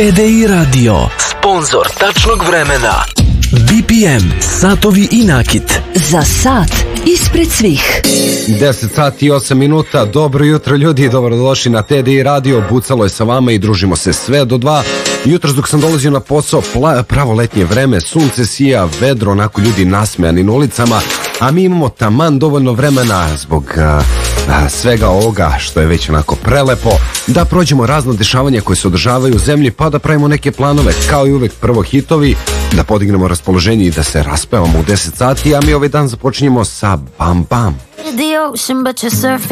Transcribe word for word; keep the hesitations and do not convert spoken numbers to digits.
T D I Radio, sponzor tačnog vremena. B P M, satovi i nakit. Za sat ispred svih. deset sati i osam minuta. Dobro jutro ljudi, dobrodošli na T D I Radio. Bucalo je sa vama i družimo se sve do dva. Jutros dok sam dolazio na posao, pravo letnje vreme, sunce sija, vedro, onako ljudi nasmejani na ulicama, a mi imamo taman dovoljno vremena zbog a, a, svega ovoga što je već onako prelepo, da prođemo razno dešavanja koje se održavaju u zemlji, pa da pravimo neke planove, kao i uvek prvo hitovi, da podignemo raspoloženje i da se raspevamo u deset sati, a mi ovaj dan započinjemo sa Bam Bam.